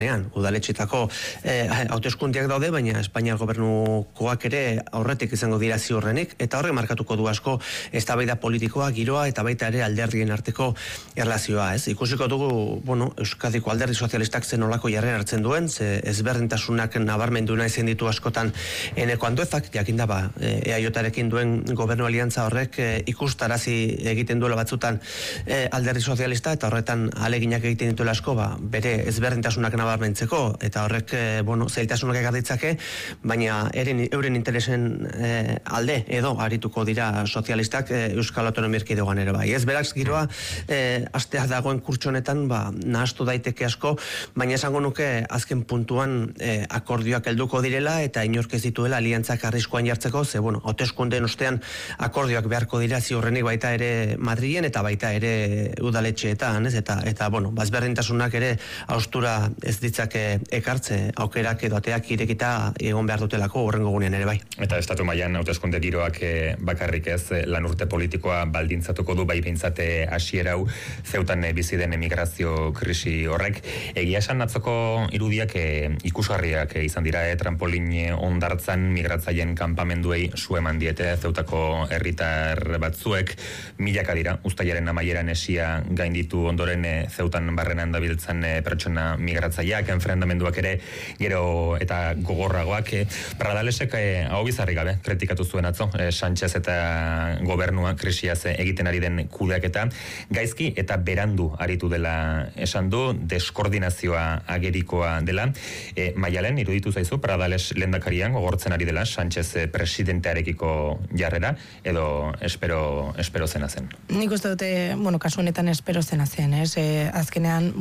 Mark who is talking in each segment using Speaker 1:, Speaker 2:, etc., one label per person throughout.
Speaker 1: Udaletxetako hauteskundeak daude, baina Espainiar gobernukoak ere aurretik izango dira ziurrenik, eta horrek markatuko du asko eztabaida politikoa, giroa, eta baita ere alderdien arteko erlazioa, ez? Ikusiko dugu, Euskadiko alderdi sozialistak zen olako jarrera hartzen duen, ze ezberdintasunak nabarmendu nahi zen ditu askotan Eneko Anduezak, jakinda EAJarekin duen gobernu aliantza horrek ikustarazi egiten duela batzutan alderdi sozialista, eta horretan aleginak egiten dituela asko, bere ezberdintasunak nabarmentzeko, eta horrek, zailtasunak ekar ditzake, baina euren interesen alde edo arituko dira sozialistak Euskal Autonomia Erkidegoan ere bai. Ez beraz giroa, asteak dagoen kurtsonetan, nahastu daiteke asko, baina esango nuke azken puntuan akordioak helduko direla, eta inork ez dituela aliantzak arriskuan jartzeko, ze, hauteskundeen ostean akordioak beharko dira ziurrenik baita ere Madrilen, eta baita ere udaletxeetan, ez? Eta ezberdintasunak ere haustura ez ditzake ekartze aukerak edo ateak irekita egon behar dutelako horrengo gunean ere bai.
Speaker 2: Eta estatu mailan hauteskunde giroak bakarrik ez, lan urte politikoa baldintzatuko du bai behintzate hasierau Zeutan bizi den emigrazio krisi horrek. Egia esan atzoko irudiak ikusgarriak izan dira, trampolin ondartzan migratzaileen kanpamenduei su eman diete Zeutako herritar batzuek, milaka dira, uztailaren amaieran esia gainditu ondoren Zeutan barrenan dabiltzan pertsona migratzaileak, enfrentamenduak ere gero eta gogorragoak. Pradalesek hau bizarri gabe kritikatu zuen atzo, Sánchez eta gobernua krisiaz egiten ari den kudeaketa gaizki eta berandu aritu dela esan du, deskoordinazioa agerikoa dela. Maialen, iruditu zaizu, Pradales lehendakarian gogortzen ari dela Sánchez presidentearekiko jarrera, edo espero zena zen?
Speaker 3: Nik uste dute, kasu honetan espero zena zen, ez? Azkenean,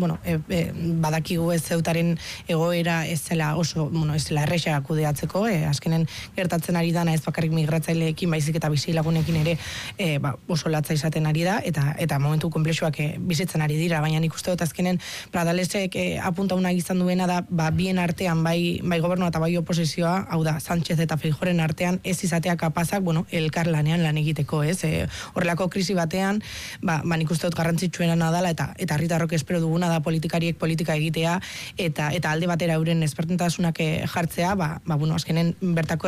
Speaker 3: badakigu ez Zeutaren egoera ez zela oso, ez zela erresa kudeatzeko, azkenen gertatzen ari dana ez bakarrik migratzaileekin, baizik eta bizilagunekin ere oso latza izaten ari da, eta momentu konplexuak bizitzen ari dira, baina nik uste dut azkenen Pradalesek apunta una izan duena da, bien artean, bai gobernua eta bai oposizioa, hau da, Sánchez eta Feijóoren artean ez izatea kapazak, elkar lanean lan egiteko, ez? Horrelako krisi batean, nik uste dut garrantzitsuena nadala, eta herritarrok espero duguna da politikariek politika egitea, eta alde batera euren ezberdintasunak jartzea, azkenen bertako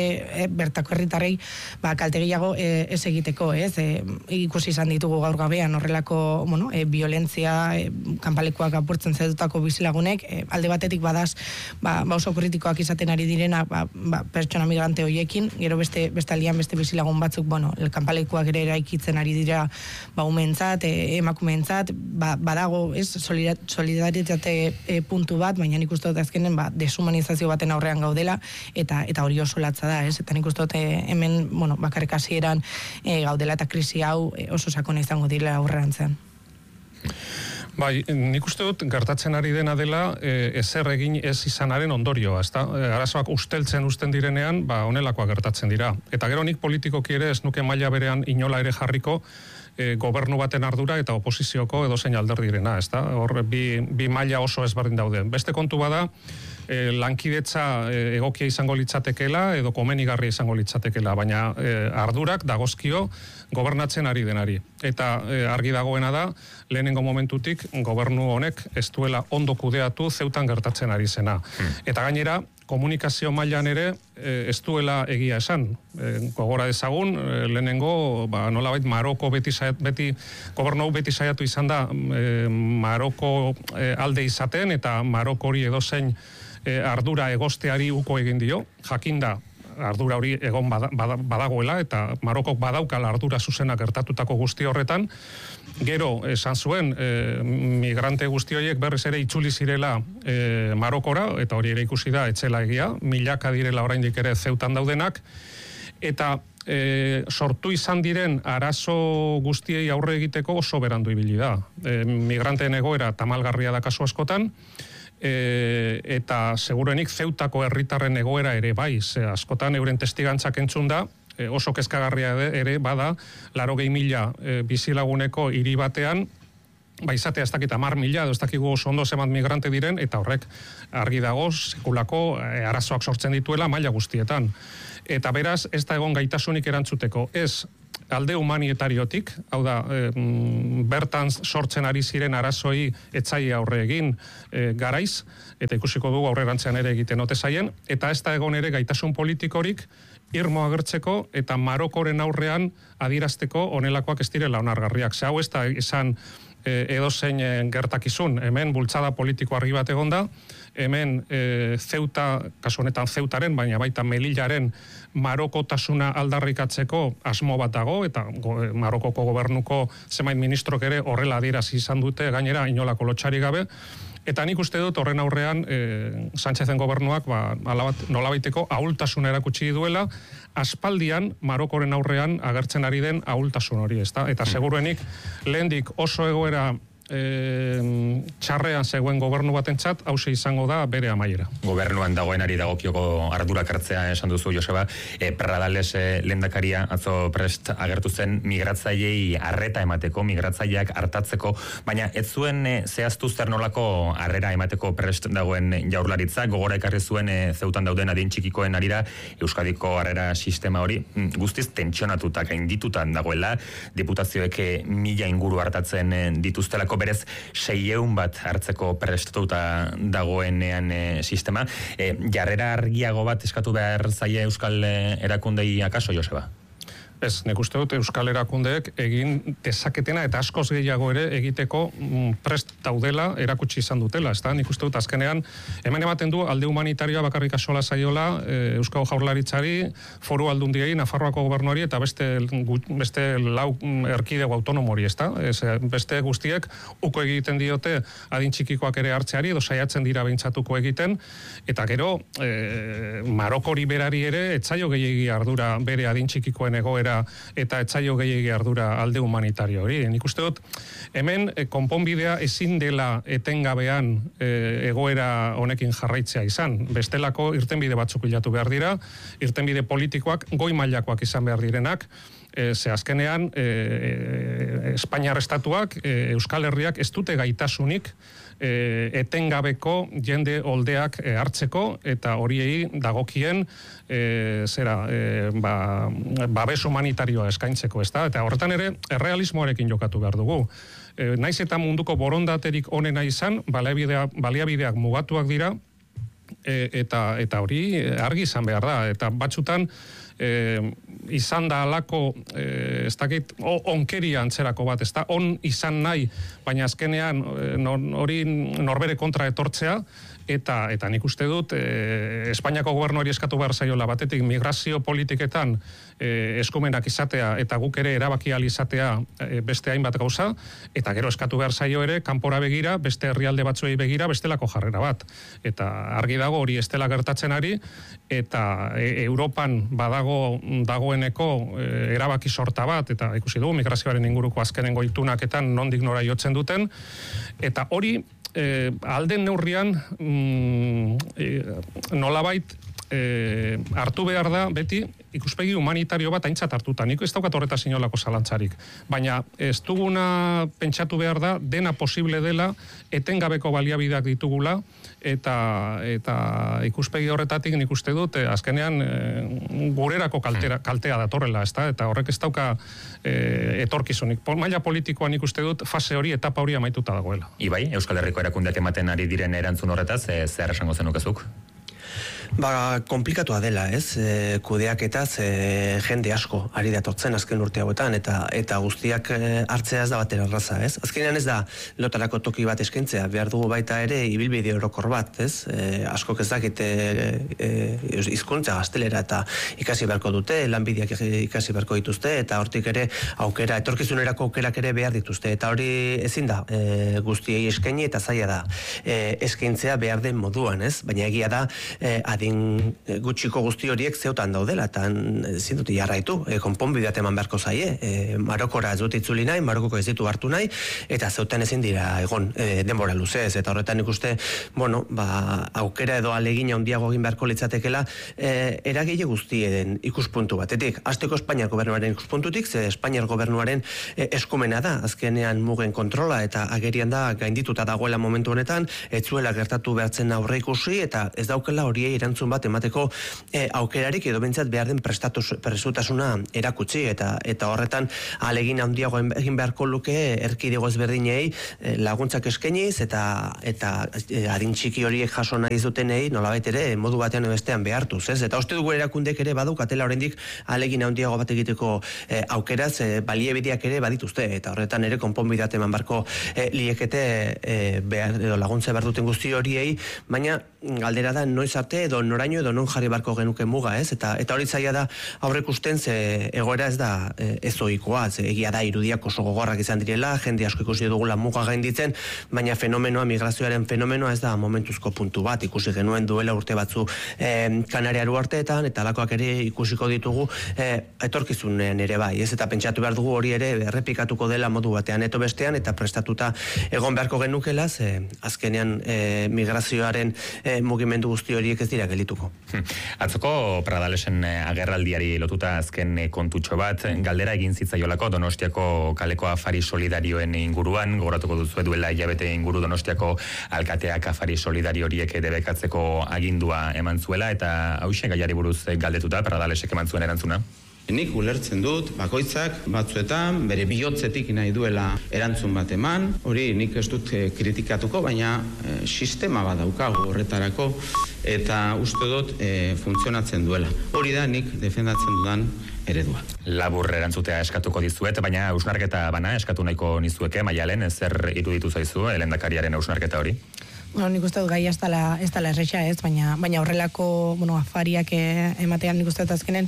Speaker 3: herritarrei kalte gehiago ez egiteko, ez? Ikusi izan ditugu gaur gabean horrelako, violentzia, kanpalekuak apurtzen zedutako bizilagunek, alde batetik badaz, oso kritikoak izaten ari direna, pertsona migrante horiekin, gero beste aldian beste bizilagun batzuk, kanpalekuak ere eraikitzen ari dira, umeentzat, emakumeentzat, badago, ez, solidaritate puntu bat, baina nik uste dut azkenen deshumanizazio baten aurrean gaudela, eta hori oso latza da, ez? Eta nik uste dut hemen, bakarrik hasieran gaudela eta krisi hau oso sakona izango direla aurrerantzean.
Speaker 4: Bai, nik uste dut gertatzen ari dena dela ezer egin ez izanaren ondorioa, ezta? Arazoak usteltzen usten direnean, honelakoa gertatzen dira. Eta gero nik politikoki ere ez nuke maila berean inola ere jarriko gobernu baten ardura eta oposizioko edozein alderdirena, ezta? Hor bi maila oso ezberdin daude. Beste kontu bada, lankidetza egokia izango litzatekeela edo komenigarria izango litzatekeela, baina ardurak dagozkio gobernatzen ari denari. Eta argi dagoena da, lehenengo momentutik gobernu honek ez duela ondo kudeatu Zeutan gertatzen ari zena. Eta gainera, komunikazio mailan ere ez duela egia esan. Gogora dezagun, lehenengo, nolabait Maroko gobernu beti saiatu izan da Maroko alde izaten, eta Maroko hori edozein ardura egosteari uko egin dio, jakinda ardura hori egon badagoela, eta Marokok badaukala ardura zuzena gertatutako guzti horretan. Gero, esan zuen, migrante guzti horiek berriz ere itzuli zirela Marokora, eta hori ere ikusi da etzela egia, milaka direla oraindik ere Zeutan daudenak, eta sortu izan diren arazo guztiei aurre egiteko oso berandu ibili da. Migranteen egoera tamalgarria da kasu askotan, eta segurenik Zeutako herritarren egoera ere bai, askotan euren testigantzak entzun da, oso kezkagarria ere bada 80.000 bizilaguneko hiri batean, izatea ez dakit 10.000 edo ez dakigu oso ondo zenbat migrante diren, eta horrek argi dago sekulako arazoak sortzen dituela maila guztietan. Eta beraz, ez da egon gaitasunik erantzuteko, ez alde humanitariotik, hau da, bertan sortzen ari ziren arazoi etzaile aurre egin garaiz, eta ikusiko dugu aurrerantzean ere egiten ote zaien, eta ez da egon ere gaitasun politikorik irmo agertzeko eta Marokoren aurrean adierazteko honelakoak ez direla onargarriak. Ze hau ez da izan edozein gertakizun, hemen bultzada politiko argi bat egonda, hemen Ceuta, kasu honetan Ceutaren, baina baita Melillaren marokotasuna aldarrikatzeko asmo bat dago, eta Marokoko gobernuko zenbait ministrok ere horrela adierazi izan dute, gainera inolako lotxari gabe, eta nik uste dut horren aurrean Sánchezen gobernuak nolabaiteko ahultasuna erakutsi duela, aspaldian Marokoren aurrean agertzen ari den ahultasun hori, ezta? Eta seguruenik lehendik oso egoera txarrean zegoen gobernu batentzat hauxe izango da bere amaiera.
Speaker 2: Gobernuan dagoenari dagokioko ardurak hartzea esan duzu, Joseba. Pradales lehendakaria atzo prest agertu zen migratzailei arreta emateko, migratzaileak hartatzeko, baina ez zuen zehaztu zer nolako harrera emateko prest dagoen Jaurlaritza, gogora ekarri zuen Zeutan dauden adin txikikoen arira Euskadiko harrera sistema hori guztiz tentsionatuta, gainditutan dagoela, diputazioek 1000 inguru hartatzen dituztelako, berez 600 bat hartzeko prestatuta dagoenean sistema. Jarrera argiago bat eskatu behar zaie Euskal erakundei akaso, Joseba?
Speaker 4: Ez, nik uste dut Euskal erakundeek egin dezaketena eta askoz gehiago ere egiteko prest daudela erakutsi izan dutela, ezta? Nik uste dut azkenean hemen ematen du alde humanitarioa bakarrik asola zaiola Euskal Jaurlaritzari, Foru Aldundiei, Nafarroako gobernuari eta beste lau erkidego autonomori, ezta? Beste guztiek uko egiten diote adin txikikoak ere hartzeari edo saiatzen dira behintzatuko egiten, eta gero Marokori berari ere etzaio gehiegi ardura bere adin txikikoen egoera eta etzaio gehiegi ardura alde humanitario hori. Nik uste dut, hemen konponbidea ezin dela etengabean egoera honekin jarraitzea izan. Bestelako irtenbide batzuk bilatu behar dira, irtenbide politikoak goi mailakoak izan behar direnak, ze azkenean Espainiar estatuak, Euskal Herriak ez dute gaitasunik etengabeko jende oldeak hartzeko eta horiei dagokien babes humanitarioa eskaintzeko, ezta? Eta horretan ere errealismoarekin jokatu behar dugu. Naiz eta munduko borondaterik onena izan, baliabideak mugatuak dira, eta hori argi izan behar da, eta batzutan izan da alako ez dakit onkeria antzerako bat, ez da on izan nahi, baina azkenean hori norbere kontra etortzea, eta nik uste dut Espainiako gobernuari eskatu behar zaiola batetik migrazio politiketan eskumenak izatea eta guk ere erabaki ahal izatea beste hainbat gauza, eta gero eskatu behar zaio ere kanpora begira, beste herrialde batzuei begira bestelako jarrera bat. Eta argi dago hori ez dela gertatzen ari, eta Europan dagoeneko erabaki sorta bat, eta ikusi dugu migrazioaren inguruko azkenengo itunaketan nondik nora jotzen duten, eta hori alden neurrian nolabait hartu behar da beti ikuspegi humanitario bat aintzat hartuta. Nik ez daukat horretaz inolako zalantzarik. Baina ez duguna pentsatu behar da dena posible dela etengabeko baliabideak ditugula eta ikuspegi horretatik nik uste dut azkenean gurerako kaltea datorrela, ezta? Eta horrek ez dauka etorkizunik. Maila politikoan nik uste dut fase hori, etapa hori amaituta dagoela.
Speaker 2: Ibai, Euskal Herriko erakundeak ematen ari diren erantzun horretaz, zer esango zenukezuk?
Speaker 1: Komplikatua dela, ez? Kudeaketaz jende asko ari datortzen azken urte hauetan eta guztiak hartzea ez da batera erraza, ez? Azkenean ez da lotarako toki bat eskaintzea, behar dugu baita ere ibilbide orokor bat, ez? Askok ez dakite hizkuntza gaztelera eta ikasi beharko dute, lanbideak ikasi beharko dituzte, eta hortik ere aukera, etorkizunerako aukerak ere behar dituzte, eta hori ezin da guztiei eskaini eta zaila da eskaintzea behar den moduan, ez? Baina egia da adin gutxiko guzti horiek Zeutan daudela, eta ezin dute jarraitu, konponbideat eman beharko zaie, Marokora ez dut itzuli nahi, Marokoko ez ditu hartu nahi, eta Zeutan ezin dira egon denbora luzez, eta horretan ikuste, aukera edo alegina handiago egin beharko litzatekela eragile guztieden ikuspuntu batetik. Hasteko Espainiar gobernuaren ikuspuntutik, ze Espainiar gobernuaren eskumena da, azkenean mugen kontrola, eta agerian da gaindituta dagoela momentu honetan, ez zuela gertatu behartzen aurre ikusi, eta ez daukela horiei erantzun bat emateko aukerarik edo bentsat behar den prestutasuna erakutsi eta horretan alegin handiago egin beharko luke erkidego ezberdinei laguntzak eskainiz eta adin txiki horiek jaso nahi zutenei nolabait ere modu batean bestean behartuz, ez? Eta uste dugu erakundek ere badukatela oraindik alegin handiago bat egiteko aukeraz baliebideak ere badituzte eta horretan ere konponbideat eman barko liekete behar edo laguntza behar duten guzti horiei, baina galdera da noiz arte edo noraino edo non jarri barko genuke muga, ez? Eta hori zaila da aurrekusten ze egoera ez da ezoikoa, egia da irudiak oso gogorrak izan direla, jende asko ikusi dugula muga gainditzen, baina fenomenoa, migrazioaren fenomenoa ez da momentuzko puntu bat, ikusi genuen duela urte batzu Kanariaru arteetan, eta alakoak ere ikusiko ditugu etorkizunen ere bai, ez? Eta pentsatu behar dugu hori ere errepikatuko dela modu batean eto bestean, eta prestatuta egon beharko genukela, azkenean migrazioaren mugimendu guzti horiek ez dira gelituko.
Speaker 2: Atzoko Pradalesen agerraldiari lotuta azken kontutxo bat, galdera egin zitzaiolako Donostiako kaleko afari solidarioen inguruan, gogoratuko duzu duela hilabete inguru Donostiako alkateak afari solidario horiek debekatzeko agindua eman zuela, eta hauxe gaiari buruz galdetuta Pradalesek eman zuen erantzuna.
Speaker 5: Nik ulertzen dut, bakoitzak batzuetan bere bihotzetik nahi duela erantzun bat eman, hori nik ez dut kritikatuko, baina sistema bat daukagu horretarako, eta uste dut funtzionatzen duela. Hori da nik defendatzen dudan eredua.
Speaker 2: Labur erantzutea eskatuko dizuet, baina hausnarketa bana eskatu nahiko nizueke, Maialen, zer iruditu zaizu, lehendakariaren hausnarketa hori?
Speaker 3: Bueno, nik uste dut gai ez dela erresa ez, baina horrelako afariak ematean nik uste dut azkenen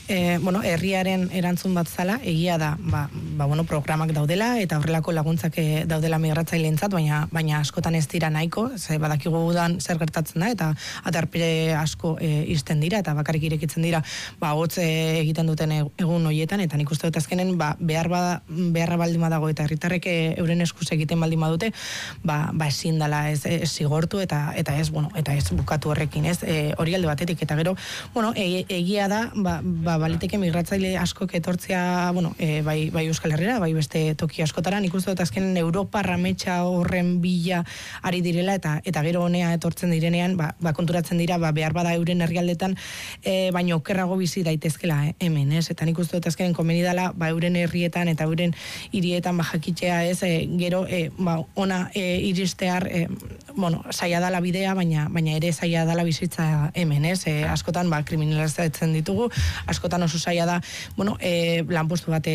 Speaker 3: herriaren erantzun bat zala, egia da programak daudela eta horrelako laguntzak daudela migratzaileentzat, baina askotan ez dira nahiko, ze badakigu udan zer gertatzen da eta atarpire asko izten dira eta bakarrik irekitzen dira hotz egiten duten egun horietan, eta nik uste dut azkenen beharra baldin badago eta herritarrek euren eskuz egiten baldin badute ezin dela ez zigortu eta ez bukatu horrekin, ez? Hori alde batetik, eta gero, egia da, baliteke migratzaile askok etortzea, bai Euskal Herrera, bai beste toki askotara, nik uste dut azken Europa rametxa horren bila ari direla, eta gero honea etortzen direnean, konturatzen dira, behar bada euren herrialdetan, baina okerrago bizi daitezkela hemen, ez? Eta nik uste dut azkenen komeni dela, euren herrietan eta euren hirietan jakitzea, ez? Gero, ona iristear, zaila dala bidea, baina ere zaila dala bizitza hemen, ez? Askotan, kriminalizatzen ditugu, askotan oso zaila da, lanpostu bat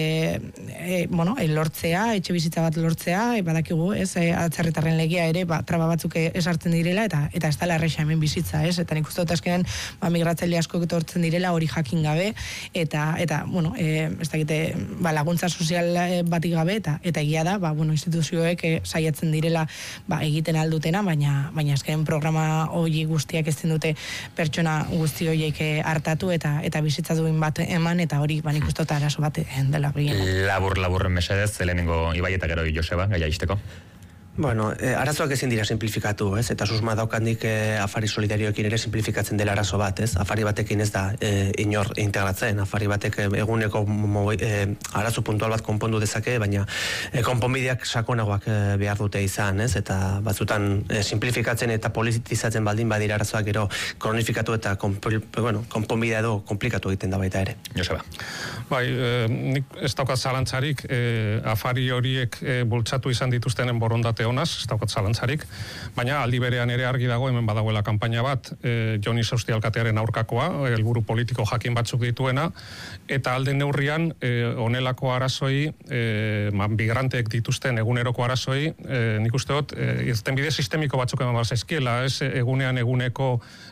Speaker 3: lortzea, etxe bizitza bat lortzea, badakigu, ez? Atzerritarren legea ere, traba batzuk esartzen direla, eta ez dala erresa hemen bizitza, ez? Eta nik uste dut azkenen, migratzaile asko etortzen direla, hori jakin gabe, eta ez dakite, laguntza sozial batik gabe, eta egia da, instituzioek saiatzen direla, egiten aldutena, baina azken programa hori guztiak ezten dute pertsona guzti horiek hartatu eta bizitza duen bat eman, eta hori nik uste dut arazo bat dela.
Speaker 2: Labur mesedez, lehenengo Ibai eta gero Joseba, gaia izteko.
Speaker 1: Bueno, arazoak ezin dira simplifikatu, ez? Eta susma daukandik afari solidarioekin ere simplifikatzen dela arazo bat, ez? Afari batekin ez da inor integratzen, afari batek eguneko arazo puntual bat konpondu dezake, baina konponbideak sakonagoak behar dute izan, ez? Eta batzutan simplifikatzen eta politizatzen baldin badira arazoak gero kronifikatu eta konponbidea edo komplikatu egiten da baita ere.
Speaker 2: Joseba.
Speaker 4: Bai, nik ez daukat zalantzarik, afari horiek bultzatu izan dituztenen borondate honaz, ez daukat zalantzarik, baina aldi berean ere argi dago hemen badagoela kanpaina bat, Joni Sausti alkatearen aurkakoa, helburu politiko jakin batzuk dituena, eta alde neurrian honelako arazoi, migranteek dituzten eguneroko arazoi, nik uste dut, irtenbide sistemiko batzuk eman bazaizkiela, ez egunean eguneko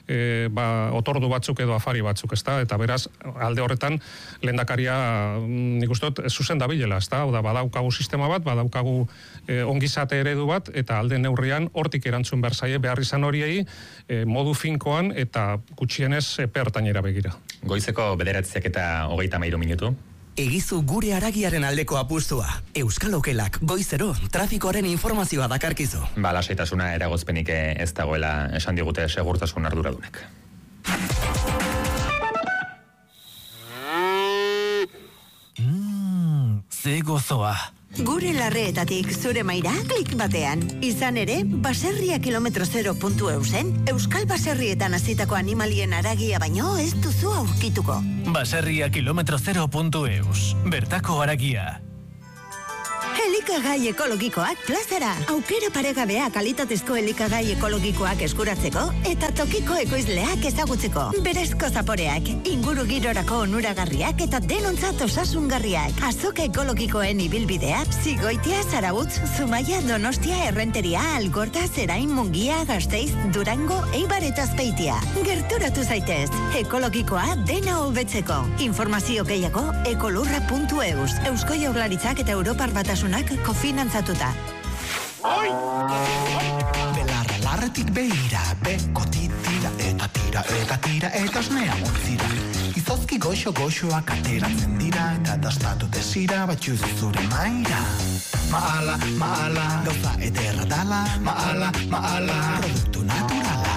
Speaker 4: otordu batzuk edo afari batzuk, ezta? Eta beraz, alde horretan, lehendakaria nik uste dut, zuzen dabilela, ezta? Oda, badaukagu sistema bat, badaukagu ongizate eredu bat, eta alde neurrian hortik erantzun behar zaie behar izan horiei modu finkoan eta gutxienez pertainera begira.
Speaker 2: Goizeko 9:33 minutu.
Speaker 6: Egizu gure haragiaren aldeko apustua. Euskal Okelak goizero trafikoaren informazioa dakarkizu.
Speaker 2: Lasaitasuna eragozpenik ez dagoela esan digute segurtasun arduradunek.
Speaker 6: Ze gozoa.
Speaker 7: Gure larreetatik zure maira klik batean. Izan ere, baserria km0.eusen, Euskal Baserrietan hasitako animalien haragia baino ez duzu aurkituko.
Speaker 8: Baserria km0.eus, bertako haragia.
Speaker 7: Elikagai ekologikoak plazara. Aukera paregabea kalitatezko elikagai ekologikoak eskuratzeko eta tokiko ekoizleak ezagutzeko. Berezko zaporeak, inguru girorako onuragarriak eta denontzat osasungarriak. Azoka ekologikoen ibilbidea, Zigoitia, Zarautz, Zumaia, Donostia, Errenteria, Algorta, Zerain, Mungia, Gasteiz, Durango, Eibar eta Azpeitia. Gerturatu zaitez, ekologikoa dena hobetzeko. Informazio gehiago ekolurra.eus. Eusko Jaurlaritzak eta Europar Batasunak kofinantzatuta.
Speaker 9: Belarra larretik behira, beko titira, eta tira, eta osnea montzira. Izozki goxoak ateratzen dira, eta dastatu desira, batxuz zure maira. Maala, gauza ederra dala, maala, produktu naturala.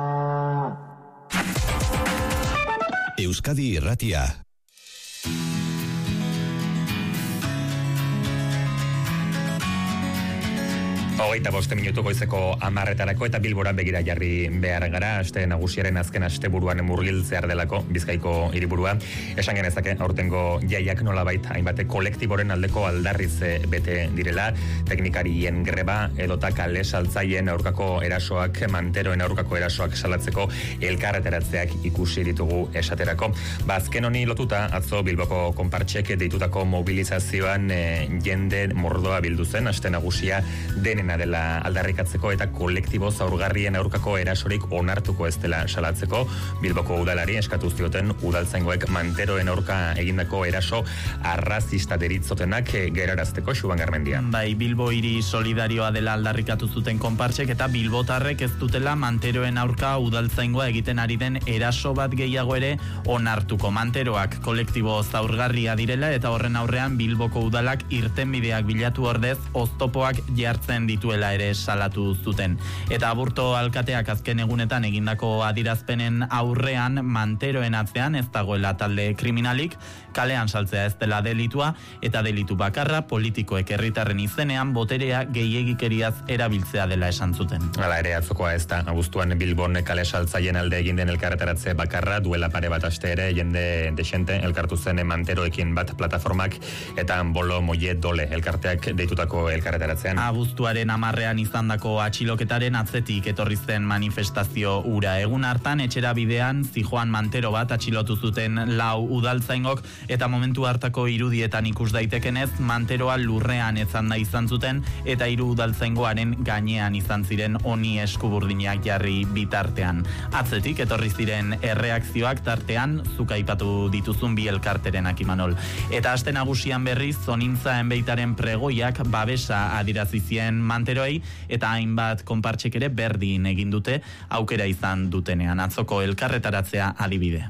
Speaker 10: Euskadi Irratia.
Speaker 2: Hogeita 5 minutu goizeko 10:00 eta Bilbora begira jarri behar gara, aste nagusiaren azken asteburuan murgiltzear delako Bizkaiko hiriburua. Esan genezake aurtengo jaiak nolabait hainbate kolektiboren aldeko aldarriz bete direla, teknikarien greba edota kale saltzaien aurkako erasoak, manteroen aurkako erasoak salatzeko elkarreteratzeak ikusi ditugu esaterako. Azken honi lotuta atzo Bilboko konpartsek deitutako mobilizazioan jende mordoa bildu zen, aste nagusia denen dela aldarrikatzeko eta kolektibo zaurgarrien aurkako erasorik onartuko ez dela salatzeko. Bilboko udalari eskatu zioten udaltzaingoek manteroen aurka egindako eraso arrazista deritzotenak gerarazteko. Xuban Garmendia.
Speaker 11: Bai, Bilbo hiri solidarioa dela aldarrikatu zuten konpartsek eta bilbotarrek ez dutela manteroen aurka udaltzaingoa egiten ari den eraso bat gehiago ere onartuko. Manteroak kolektibo zaurgarria direla eta horren aurrean Bilboko udalak irtenbideak bilatu ordez oztopoak jartzen dituela ere salatu zuten. Eta Aburto alkateak azken egunetan egindako adirazpenen aurrean manteroen atzean ez dagoela talde kriminalik, kalean saltzea ez dela delitua eta delitu bakarra politikoek herritarren izenean boterea gehiegikeriaz erabiltzea dela esan zuten.
Speaker 2: Hala ere atzokoa ez da, abuztuan Bilbon kale saltzaien alde egin den elkarretaratze bakarra, duela pare bat aste ere jende desente elkartu zen manteroekin bat plataformak eta bolo moie dole elkarteak deitutako elkarretaratzean.
Speaker 11: Abuztuaren 10ean izandako atxiloketaren atzetik etorri zen manifestazio ura. Egun hartan etxera bidean zijoan mantero bat atxilotu zuten 4 udaltzaingok eta momentu hartako irudietan ikus daitekenez manteroa lurrean ezanda izan zuten eta 3 udaltzaingoaren gainean izan ziren honi eskuburdinak jarri bitartean. Atzetik etorri ziren erreakzioak tartean zuk aipatu dituzun bi elkarterenak Imanol. Eta aste nagusian berriz zonintza enbeitaren pregoiak babesa adirazi zien manteroei eta hainbat konpartsek ere berdin egin dute aukera izan dutenean. Atzoko elkarretaratzea adibide.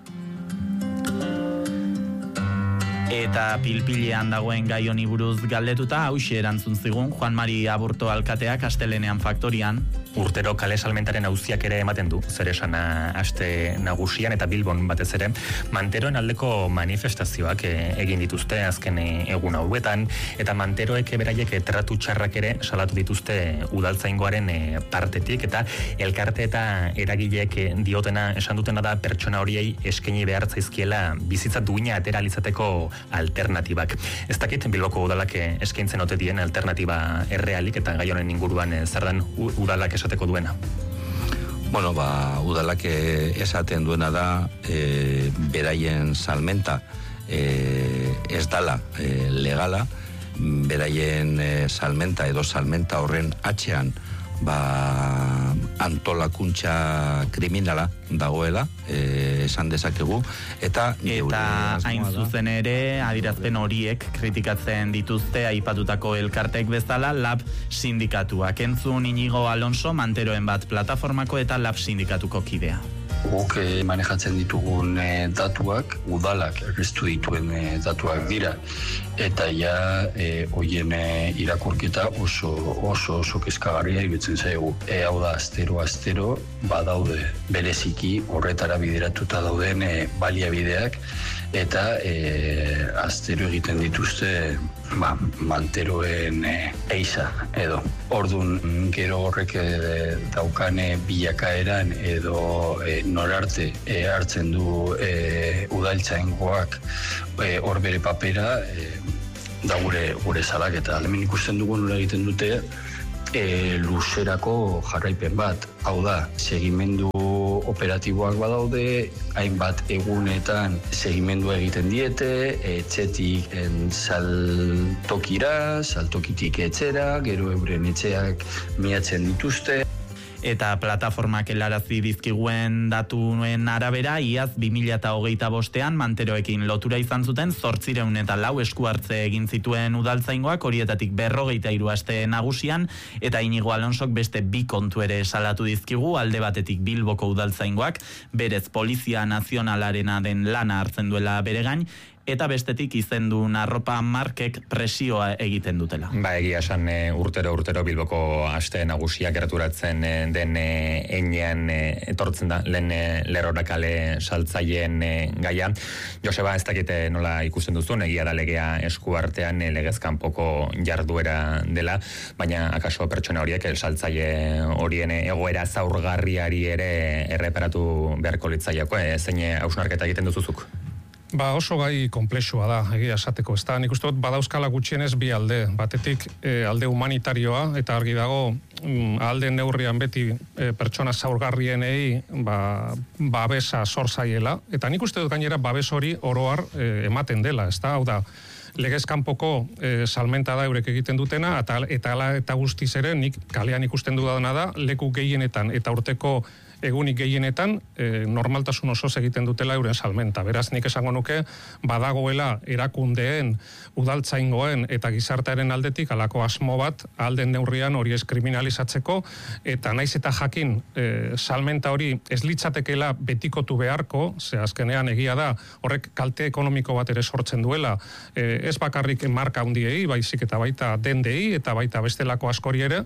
Speaker 11: Eta pilpilean dagoen gai honi buruz galdetuta hauxe erantzun zigun Juan Mari Aburto alkateak astelenean faktorian.
Speaker 2: Urtero kale salmentaren auziak ere ematen du, zer esana aste nagusian eta Bilbon batez ere, manteroen aldeko manifestazioak egin dituzte azken egun hauetan, eta manteroek beraiek tratu txarrak ere salatu dituzte udaltzaingoaren partetik, eta elkarte eta eragileek diotena esan dutena da pertsona horiei eskaini behar zaizkiela bizitza duina atera alizateko alternatibak. Ez dakit Bilboko udalak eskaintzen ote dien alternatiba errealik eta gai honen inguruan zer den udalak esateko duena.
Speaker 12: Bueno, udalak esaten duena da beraien salmenta ez dala legala, beraien salmenta edo salmenta horren atxean antolakuntza kriminala dagoela, esan dezakegu, eta
Speaker 11: hain zuzen ere adirazpen horiek kritikatzen dituzte aipatutako elkartek bezala LAB sindikatuak. Entzun Inigo Alonso manteroen bat plataformako eta LAB sindikatuko kidea.
Speaker 13: Guk manejatzen ditugun datuak, udalak errestu dituen datuak dira, eta ja hoien irakurketa oso kezkagarria iruditzen zaigu. Hau da, astero badaude bereziki horretara bideratuta dauden baliabideak, eta astero egiten dituzte manteroen eiza edo. Ordun gero horrek daukane bilakaeran edo norarte hartzen du udaltzaingoak hor bere papera da gure salaketa. Hemen ikusten dugu nola egiten dute luzerako jarraipen bat. Hau da, segimendu operatiboak badaude, hainbat egunetan segimendua egiten diete, etxetik saltokira, saltokitik etxera, gero euren etxeak miatzen dituzte.
Speaker 11: Eta plataformak helarazi dizkiguen datuen arabera, iaz 2025ean manteroekin lotura izan zuten 804 esku hartze egin zituen udaltzaingoak, horietatik 43 aste nagusian, eta Inigo Alonsok beste 2 kontu ere salatu dizkigu, alde batetik Bilboko udaltzaingoak, berez Polizia Nazionalarena den lana hartzen duela bere gain, eta bestetik izendun arropa markek presioa egiten dutela.
Speaker 2: Egia esan urtero Bilboko aste nagusia gerturatzen den einean etortzen da lehen lerrorakale saltzaileen gaia. Joseba, ez dakite nola ikusten duzun, egia da legea esku artean legezkanpoko jarduera dela, baina akaso pertsona horiek saltzaile horien egoera zaurgarriari ere erreparatu beharko litzaiako, zein hausnarketa egiten duzuzuk?
Speaker 4: Oso gai konplexua da, egia esateko, ez da, nik uste dut badauzkala gutxienez bi alde, batetik alde humanitarioa, eta argi dago, alde neurrian beti pertsona zaurgarrienei babesa sor zaiela, eta nik uste dut gainera babes hori oroar ematen dela, ez da, hau da, legezkanpoko salmenta da eurek egiten dutena, eta guztiz ere, nik kalean ikusten dudana da, leku gehienetan eta urteko egunik gehienetan normaltasun osoz egiten dutela euren salmenta. Beraz, nik esango nuke, badagoela erakundeen, udaltzaingoen eta gizartearen aldetik alako asmo bat alden neurrian hori ez kriminalizatzeko, eta naiz eta jakin salmenta hori ez litzatekela betikotu beharko, ze azkenean egia da, horrek kalte ekonomiko bat ere sortzen duela, ez bakarrik marka handiei, baizik eta baita dendei, eta baita bestelako askori ere,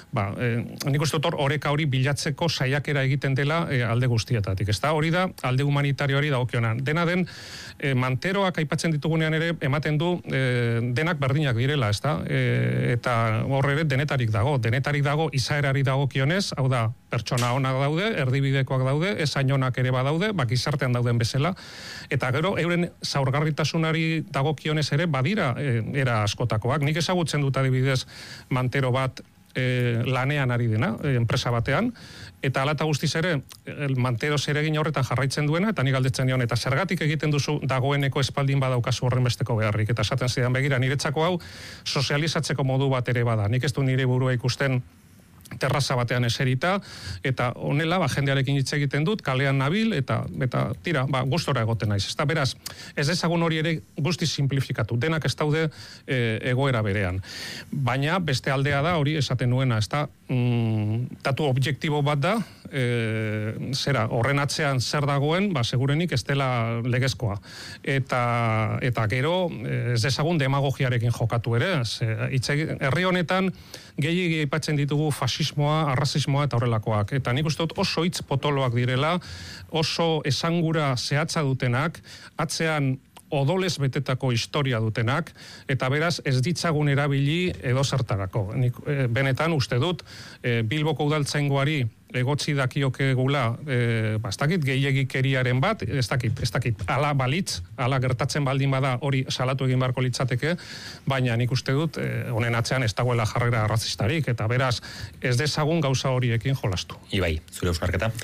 Speaker 4: nik uste dut oreka hori bilatzeko saiakera egiten dela alde guztietatik. Ez da, hori da, alde humanitarioari dagokionan. Dena den, manteroak aipatzen ditugunean ere, ematen du denak berdinak direla, ez da? Eta horre ere, denetarik dago, izaerari dagokionez, hau da, pertsona onak daude, erdibidekoak daude, esain onak ere badaude, gizartean dauden bezala, eta gero, euren zaurgarritasunari dagokionez ere, badira era askotakoak. Nik ezagutzen dut adibidez mantero bat lanean ari dena, enpresa batean, eta alata guztiz ere, mantero zeregin horretan jarraitzen duena, eta nik galdetzen dion, eta zergatik egiten duzu dagoeneko espaldin badaukazu horren besteko beharrik, eta esaten zidan begira, niretzako hau sozializatzeko modu bat ere bada, nik ez du nire burua ikusten terraza batean eserita, eta honela, jendearekin hitz egiten dut, kalean nabil, eta tira, gustora egoten naiz. Ez da, beraz, ez dezagun hori ere guztiz simplifikatu, denak ez daude egoera berean. Baina, beste aldea da, hori esaten nuena, ez da, datu objektibo bat da, horren atzean zer dagoen, segurenik ez dela legezkoa. Eta gero, ez dezagun demagogiarekin jokatu ere, herri honetan, gehiegi aipatzen ditugu fasismoa, arrazismoa eta horrelakoak. Eta nik uste dut oso hitz potoloak direla, oso esangura zehatza dutenak, atzean odolez betetako historia dutenak, eta beraz ez ditzagun erabili edozertarako. Nik benetan uste dut, Bilboko udaltzaingoari egotzi dakioke gula, ez dakit gehiegikeriaren bat, ez dakit, ala balitz, ala gertatzen baldin bada hori salatu egin beharko litzateke, baina nik uste dut, honen atzean ez dagoela jarrera razistarik, eta beraz, ez dezagun gauza horiekin jolastu.
Speaker 2: Ibai, zure euskarketa?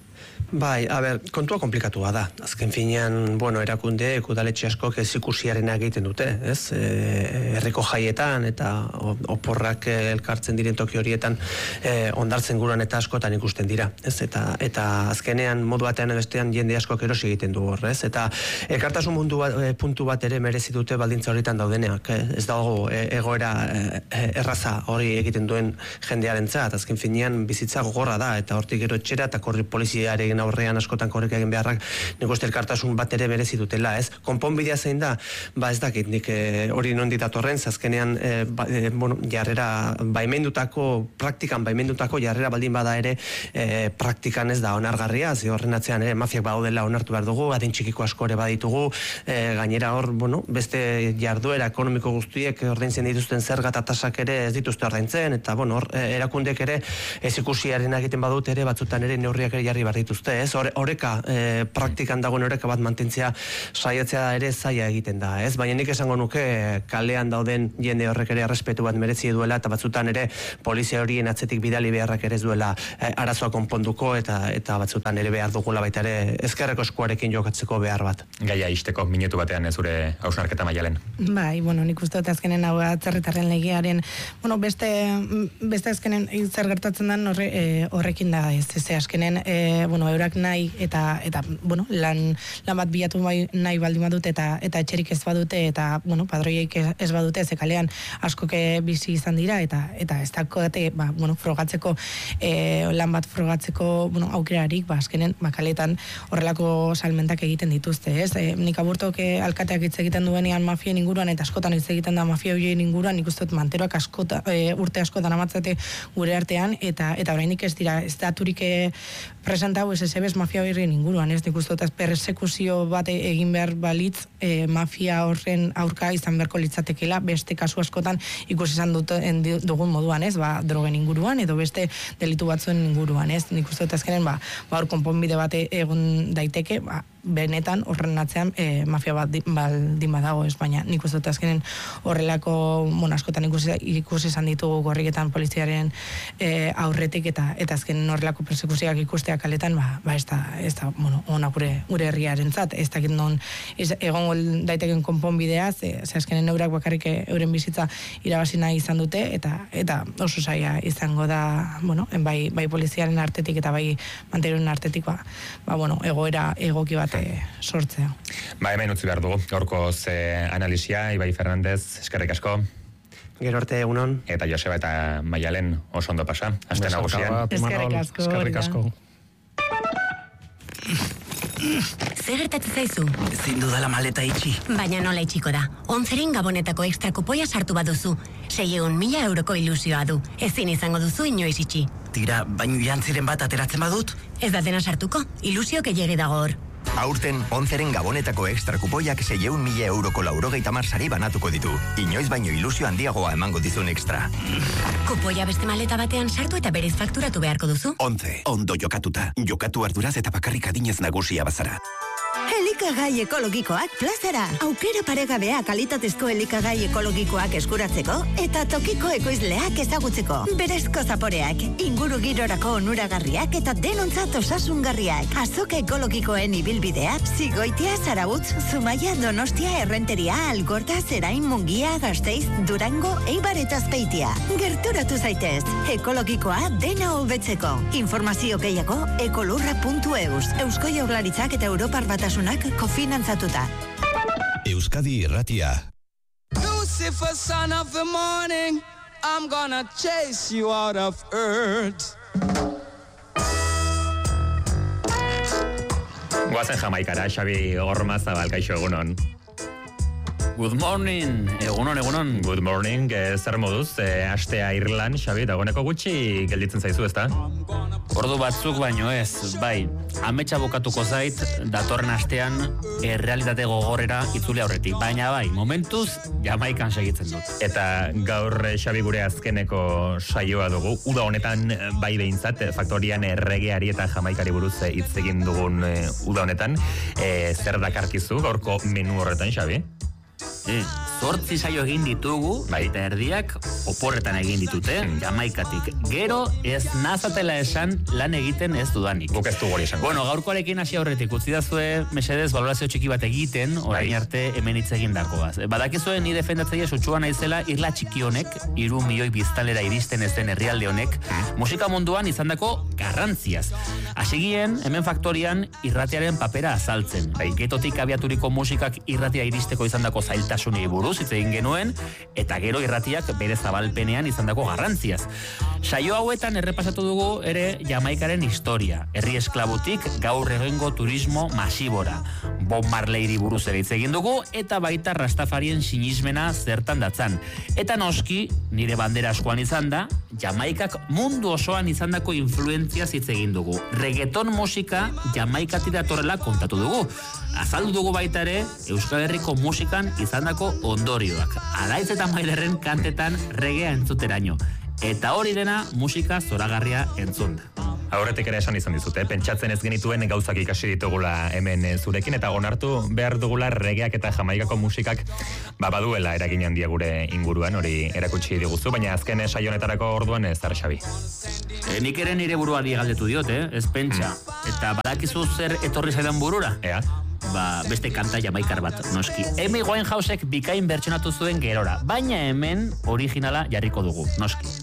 Speaker 1: Kontua komplikatua da. Azken finean, erakunde, udaletxe askok ez ikusiarena egiten dute, ez? Herriko jaietan eta oporrak elkartzen diren toki horietan ondartzen guruan eta askotan ikusten dira, ez? Eta azkenean modu batean bestean jende askok erosi egiten du hor, ez? Eta elkartasun puntu bat ere merezi dute baldintza horietan daudeneak, ez dago egoera erraza hori egiten duen jendearentzat. Azken finean bizitza gogorra da, eta hortik gero etxera eta korri poliziare haien aurrean askotan korrika egin beharrak, nik uste elkartasun bat ere merezi dutela, ez? Konponbidea zein da, ez dakit, nik hori nondik datorren, azkenean jarrera praktikan baimendutako jarrera baldin bada ere, praktikan ez da onargarria, horren atzean ere mafiak baudela onartu behar dugu, adin txikiko asko ere baditugu, gainera hor, beste jarduera ekonomiko guztiek ordaintzen dituzten zerga eta tasak ere ez dituzte ordaintzen, eta hor, erakundek ere ez ikusiaren egiten badut ere, batzutan ere neurriak ere jarri behar dituzte, ez? Horeka, praktikan dagoen horeka bat mantentzea saiatzea ere zaila egiten da, ez? Baina nik esango nuke kalean dauden jende horrek ere errespetu bat merezi duela, eta batzutan ere polizia horien atzetik bidali beharrak ere ez duela arazoa konponduko, eta batzutan ere behar dugula baita ere ezkerreko eskuarekin jokatzeko behar bat.
Speaker 2: Gaia isteko minutu batean zure hausnarketa Maialen.
Speaker 3: Bai, nik uste dut azkenen hau atzerritarren legearen, beste azkenen zer gertatzen den horrekin da ez azkenen, eurak nahi eta lan bat bilatu nahi baldin badute eta etxerik ez badute eta, padroiek ez badute, ze kalean askoke bizi izan dira eta ez dakote, frogatzeko, lan bat frogatzeko, aukerarik, azkenen, kaletan horrelako salmentak egiten dituzte, ez? Nik aburtok alkateak hitz egiten duenean mafien inguruan eta askotan hitz egiten da mafia horien inguruan, nik uste dut manteroak urte askotan amatzate gure artean, eta orainik ez dira, ez daturik presentau ez ebes mafia horien inguruan, ez? Nik uste dut persekuzio bat egin behar balitz mafia horren aurka izan beharko litzatekela, beste kasu askotan ikusi izan dugun moduan, ez? Drogen inguruan edo beste delitu batzuen inguruan, ez? Nik uste dut azkenen, hor konponbide bat egon daiteke, benetan horren atzean mafia bat baldin badago, ez? Baina nik uste dut azkenen horrelako, askotan ikusi izan ditugu gorriketan poliziaren aurretik eta azkenen horrelako persekuzioak ikustea kaletan, ez da, ona gure herriarentzat, ez dakit non egongo daiteken konponbidea, ze azkenen eurak bakarrik euren bizitza irabazi nahi izan dute, eta oso zaila izango da, bai poliziaren artetik eta bai manteroen artetik, egoera egoki bat sortzea.
Speaker 2: Hemen utzi behar dugu, gaurkoz analisia, Ibai Fernandez, eskerrik asko.
Speaker 1: Gero arte egunon.
Speaker 2: Eta Joseba eta Maialen oso ondo pasa, aste nagusian.
Speaker 3: Eskerrik asko.
Speaker 10: Zer gertatzen zaizu?
Speaker 6: Ezin dudala maleta itxi.
Speaker 10: Baina nola itxiko da. Onzeren Gabonetako extra kupoia sartu baduzu. 600.000 euroko ilusioa du. Ezin izango duzu inoiz itxi.
Speaker 6: Tira, baino jantziren bat ateratzen badut?
Speaker 10: Ez da dena sartuko. Ilusio gehiegi dago hor.
Speaker 14: Aurten, Onzeren Gabonetako extra kupoiak 600.000 euroko 90 sari banatuko ditu. Inoiz baino ilusio handiagoa emango dizun extra.
Speaker 10: Kupoia beste maleta batean sartu eta berez fakturatu beharko duzu.
Speaker 14: 11. Ondo jokatuta. Jokatu arduraz eta bakarrik adinez nagusia bazara.
Speaker 7: Elikagai ekologikoak plazara. Aukera paregabea kalitatezko elikagai ekologikoak eskuratzeko eta tokiko ekoizleak ezagutzeko. Berezko zaporeak, inguru girorako onuragarriak eta denontzat osasungarriak. Azoka ekologikoen ibilbidea, Zigoitia, Zarautz, Zumaia, Donostia, Errenteria, Algorta, Zerain, Mungia, Gasteiz, Durango, Eibar eta Azpeitia. Gerturatu zaitez, ekologikoa dena hobetzeko. Informazio gehiago ekolurra.eus. Eusko Jaurlaritzak eta Europar Batasunak kofinantzatuta.
Speaker 15: Euskadi Irratia.
Speaker 16: Lucifer, son of the morning, I'm gonna chase you out of earth.
Speaker 2: Guazen Jamaikara, Xabi Gormazabal, kaixo egunon.
Speaker 11: Good morning, egunon.
Speaker 2: Good morning, zer moduz, astea Irlan, Xabi, dagoeneko gutxi gelditzen zaizu, ezta?
Speaker 11: Ordu batzuk baino ez, bai, ametsa bukatuko zait, datorren astean, errealitate gogorrera itzule aurretik, baina bai, momentuz, Jamaikan segitzen dut.
Speaker 2: Eta gaur, Xabi, gure azkeneko saioa dugu, uda honetan, bai behintzat, faktorian erregeari eta Jamaikari buruz hitz egin dugun uda honetan, zer dakarkizu, gaurko menu horretan, Xabi?
Speaker 11: 8 saio egin ditugu, eta erdiak oporretan egin ditute, Jamaikatik. Gero ez nazatela esan lan egiten ez dudanik.
Speaker 2: Guk ez du gori esan.
Speaker 11: Bueno, gaurkoarekin hasi aurretik, utzi dazue, mesedez, valorazio txiki bat egiten, orain arte hemen hitz egin dakoaz. Badakizuen ni defendatzaile sutsua naizela irla txiki honek, 3 milioi biztanlera iristen ez den herrialde honek, musika munduan izandako garrantziaz. Hasigien, hemen faktorian irratiaren papera azaltzen. Getotik abiaturiko musikak irratia iristeko izandako zailtasun
Speaker 17: askatasunei buruz hitz egin genuen, eta gero irratiak bere zabalpenean izandako garrantziaz. Saio hauetan errepasatu dugu ere Jamaikaren historia, herri esklabutik gaur egungo turismo masibora. Bob Marleyri buruz ere hitz egin dugu, eta baita Rastafarien sinismena zertan datzan. Eta noski, nire bandera askoan izan da, Jamaikak mundu osoan izandako influentziaz hitz egin dugu. Reggaeton musika Jamaikatik datorrela kontatu dugu. Azaldu dugu baita ere Euskal Herriko musikan izandako ondorioak. Alaitz eta Mailerren kantetan reggaea entzuteraino. Eta hori dena musika zoragarria entzun.
Speaker 2: Aurretik ere esan izan dizute, pentsatzen ez genituen gauzak ikasi ditugula hemen zurekin, eta onartu behar dugula regeak eta Jamaikako musikak baduela eragin handia gure inguruan, hori erakutsi diguzu, baina azken saio honetarako orduan ez dar Xabi.
Speaker 17: Nik ere nire buruari galdetu diot, ez pentsa. Eta badakizu zer etorri zaidan burura?
Speaker 2: Ea?
Speaker 17: Beste kanta jamaikar bat, noski. Amy Winehousek bikain bertsionatu zuen gerora, baina hemen originala jarriko dugu, noski.